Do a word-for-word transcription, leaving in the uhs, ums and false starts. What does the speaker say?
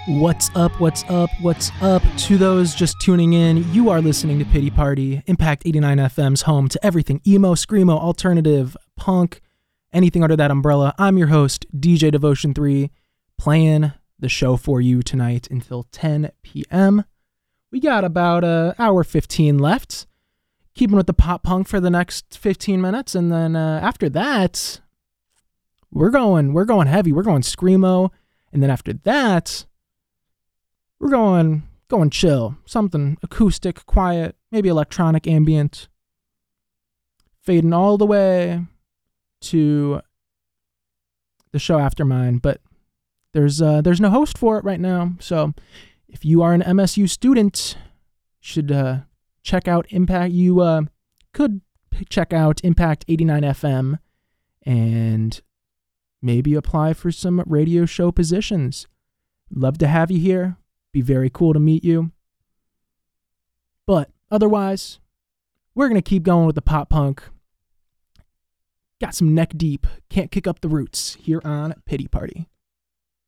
What's up, what's up, what's up? To those just tuning in, you are listening to Pity Party, Impact eighty-nine F M's home to everything emo, screamo, alternative, punk, anything under that umbrella. I'm your host, D J Devotion three, playing the show for you tonight until ten p.m. We got about an hour fifteen left, keeping with the pop punk for the next fifteen minutes, and then uh, after that, we're going, we're going heavy. We're going screamo, and then after that, we're going going chill, something acoustic, quiet, maybe electronic, ambient, fading all the way to the show after mine. But there's uh, there's no host for it right now, so if you are an M S U student, you should uh, check out Impact. You uh, could check out Impact eighty-nine F M and maybe apply for some radio show positions. Love to have you here. Be very cool to meet you. But otherwise, we're going to keep going with the pop punk. Got some neck deep, Can't Kick Up the Roots here on Pity Party.